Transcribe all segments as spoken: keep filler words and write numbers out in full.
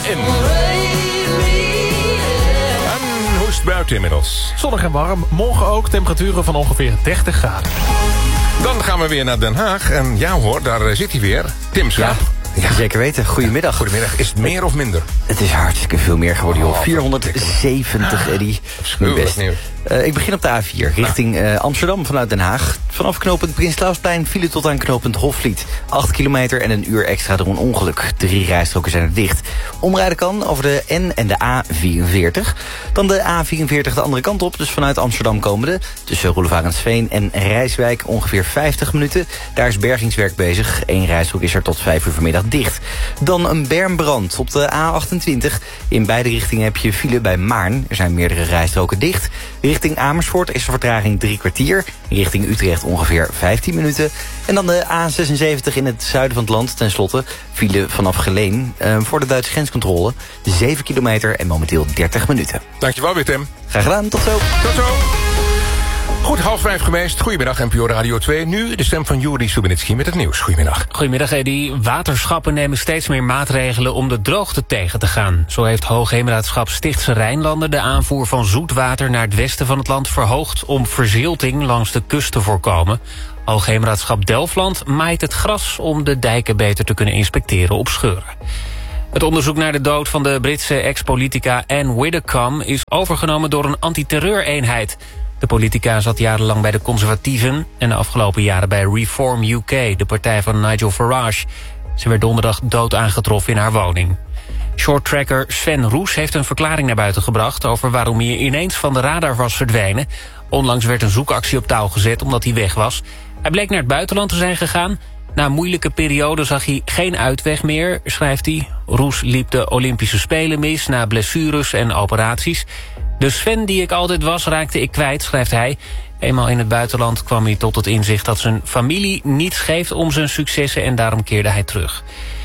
in. En hoe is het buiten inmiddels? Zonnig en warm. Morgen ook temperaturen van ongeveer dertig graden. Dan gaan we weer naar Den Haag. En ja hoor, daar zit hij weer. Tim Schaap. Ja. Ja, zeker weten. Goedemiddag. Goedemiddag. Is het meer of minder? Het is hartstikke veel meer geworden, joh. vierhonderdzeventig, Eddie. Mijn best. Uh, ik begin op de A vier, richting uh, Amsterdam vanuit Den Haag. Vanaf knooppunt Prins Clausplein file tot aan knooppunt Hofvliet. acht kilometer en een uur extra door een ongeluk. Drie rijstroken zijn er dicht. Omrijden kan over de N en de A vierenveertig. Dan de A vierenveertig de andere kant op, dus vanuit Amsterdam komende. Tussen Roelevarensveen en Rijswijk ongeveer vijftig minuten. Daar is bergingswerk bezig. Eén rijstrook is er tot vijf uur vanmiddag dicht. Dan een bermbrand op de A achtentwintig. In beide richtingen heb je file bij Maarn. Er zijn meerdere rijstroken dicht. Richting Amersfoort is de vertraging drie kwartier. Richting Utrecht ongeveer vijftien minuten. En dan de A zesenzeventig in het zuiden van het land. Ten slotte file vanaf Geleen uh, voor de Duitse grenscontrole. zeven kilometer en momenteel dertig minuten. Dankjewel weer, Tim. Graag gedaan, tot zo. Tot zo. Goed, half vijf geweest. Goedemiddag, N P O Radio twee. Nu de stem van Juri Stubenitski met het nieuws. Goedemiddag. Goedemiddag, Eddy. Waterschappen nemen steeds meer maatregelen om de droogte tegen te gaan. Zo heeft Hoogheemraadschap Stichtse Rijnlanden de aanvoer van zoetwater naar het westen van het land verhoogd om verzilting langs de kust te voorkomen. Hoogheemraadschap Delfland maait het gras om de dijken beter te kunnen inspecteren op scheuren. Het onderzoek naar de dood van de Britse ex-politica Anne Widdecombe is overgenomen door een antiterreureenheid. De politica zat jarenlang bij de conservatieven en de afgelopen jaren bij Reform U K, de partij van Nigel Farage. Ze werd donderdag dood aangetroffen in haar woning. Shorttracker Sven Roes heeft een verklaring naar buiten gebracht over waarom hij ineens van de radar was verdwenen. Onlangs werd een zoekactie op touw gezet omdat hij weg was. Hij bleek naar het buitenland te zijn gegaan. Na een moeilijke periode zag hij geen uitweg meer, schrijft hij. Roes liep de Olympische Spelen mis na blessures en operaties. De Sven die ik altijd was, raakte ik kwijt, schrijft hij. Eenmaal in het buitenland kwam hij tot het inzicht dat zijn familie niets geeft om zijn successen en daarom keerde hij terug.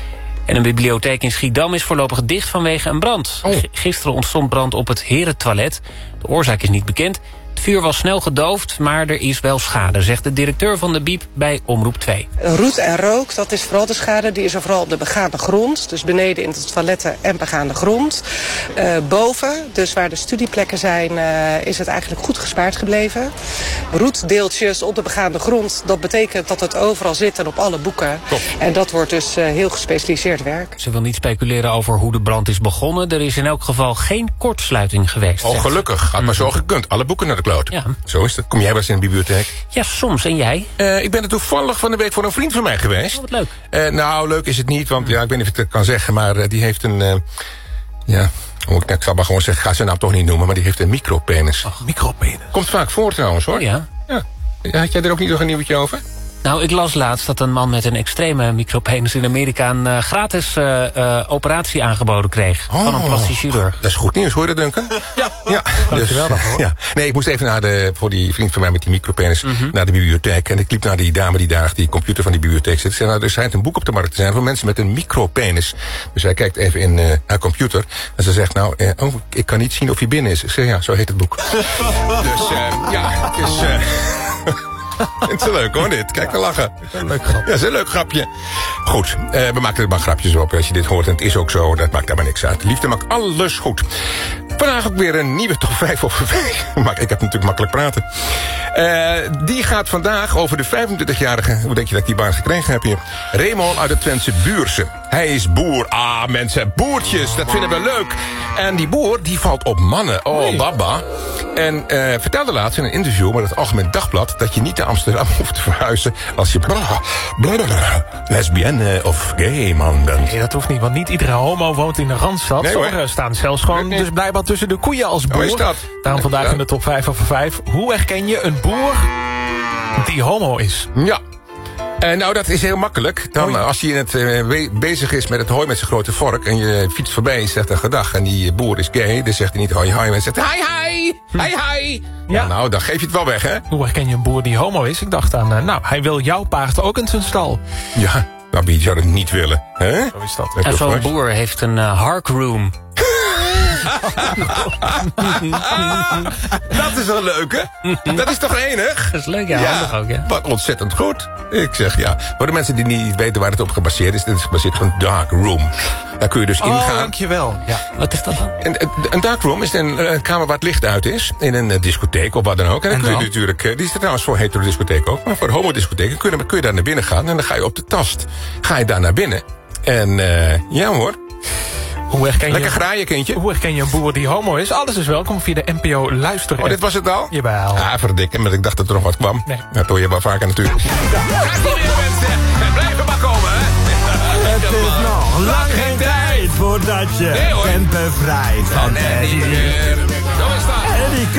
En een bibliotheek in Schiedam is voorlopig dicht vanwege een brand. Oh. Gisteren ontstond brand op het herentoilet. De oorzaak is niet bekend. Het vuur was snel gedoofd, maar er is wel schade, zegt de directeur van de Biep bij Omroep twee. Roet en rook, dat is vooral de schade. Die is er vooral op de begane grond. Dus beneden in de toiletten en begane grond. Uh, boven, dus waar de studieplekken zijn, uh, is het eigenlijk goed gespaard gebleven. Roetdeeltjes op de begane grond, dat betekent dat het overal zit en op alle boeken. Top. En dat wordt dus uh, heel gespecialiseerd werk. Ze wil niet speculeren over hoe de brand is begonnen. Er is in elk geval geen kortsluiting geweest. Oh, gelukkig. Had maar mm-hmm. zo gekund. Alle boeken naar de kloot. Ja. Zo is het. Kom jij wel eens in de bibliotheek? Ja, soms. En jij? Uh, ik ben er toevallig van de week voor een vriend van mij geweest. Oh, wat leuk. Uh, nou, leuk is het niet, want ja, ik weet niet of ik het kan zeggen, maar uh, die heeft een... Uh, ja, ik, ik zal maar gewoon zeggen, ga ze nou toch niet noemen, maar die heeft een micropenis. Ach, micropenis. Komt vaak voor trouwens, hoor. Oh, ja. Ja. Had jij er ook niet nog een nieuwtje over? Nou, ik las laatst dat een man met een extreme micropenis in Amerika een uh, gratis uh, uh, operatie aangeboden kreeg. Oh, van een plastisch chirurg. Dat is goed nieuws, hoor je dat, Duncan? Ja, ja. Dankjewel Dus, daarvoor. Ja. Nee, ik moest even naar de, voor die vriend van mij met die micropenis, mm-hmm. naar de bibliotheek. En ik liep naar die dame die daar achter die computer van die bibliotheek zit. Ik zei, nou, er schijnt een boek op de markt te zijn voor mensen met een micropenis. Dus hij kijkt even in uh, haar computer en ze zegt, nou, uh, oh, ik kan niet zien of hij binnen is. Ik zeg, ja, zo heet het boek. Dus, uh, ja, het is... Uh, het is leuk hoor, dit. Kijk, te lachen. Een leuk grapje. Ja, dat is een leuk grapje. Goed, uh, we maken er maar grapjes op. Als je dit hoort, en het is ook zo, dat maakt daar maar niks uit. Liefde maakt alles goed. Vandaag ook weer een nieuwe top vijf over vijf. Maar ik heb natuurlijk makkelijk praten. Uh, die gaat vandaag over de vijfentwintigjarige... Hoe denk je dat ik die baan gekregen heb hier? Raymond uit het Twentse Buurse. Hij is boer. Ah, mensen, boertjes, dat vinden we leuk. En die boer, die valt op mannen. Oh, nee. Baba. En uh, vertelde laatst in een interview met het Algemeen Dagblad... dat je niet naar Amsterdam hoeft te verhuizen... als je lesbienne of gay man bent. Nee, dat hoeft niet, want niet iedere homo woont in de Randstad. Nee, Sommigen staan zelfs gewoon nee, nee. dus blijkbaar tussen de koeien als boer. Oh, is dat? Daarom vandaag ja. in de top vijf over vijf. Hoe herken je een boer die homo is? Ja. Uh, nou, dat is heel makkelijk. Dan, uh, als hij in het, uh, be- bezig is met het hooi met zijn grote vork... en je fietst voorbij en zegt een gedag... en die boer is gay, dan zegt hij niet hoi hoi... maar hij zegt hi hi, hi hi. Ja. Ja, nou, dan geef je het wel weg, hè? Hoe herken je een boer die homo is? Ik dacht aan, uh, nou, hij wil jouw paard ook in zijn stal. Ja, nou, wie zou het niet willen, hè? Zo is dat. En zo'n boer heeft een uh, harkroom... Dat is wel leuk, hè? Dat is toch enig? Dat is leuk, ja. ja handig ook, ja. Wat ontzettend goed. Ik zeg ja. Voor de mensen die niet weten waar het op gebaseerd is... dit is gebaseerd op een dark room. Daar kun je dus Oh, ingaan. dankjewel. Ja. Wat is dat dan? Een, een darkroom is een, een kamer waar het licht uit is. In een uh, discotheek of wat dan ook. En dan, En kun je dan? natuurlijk... Uh, die is er trouwens voor heterodiscotheek ook. Maar voor de homodiscotheek kun je, kun je daar naar binnen gaan. En dan ga je op de tast. Ga je daar naar binnen. En uh, ja hoor. Hoe herken, Lekker je, graaien, kindje. hoe herken je een boer die homo is? Alles is welkom via de N P O Luister. Oh, dit was het al? Jawel. Ah, verdikken, maar ik dacht dat er nog wat kwam. Nee. Dat hoor je wel vaker natuurlijk. Gaat niet meer, mensen. En blijven maar komen, hè. Het is nog lang geen tijd voordat je Nee, hoor. bent bevrijd van Nee, niet Eddie. meer. Zo is dat. Eddie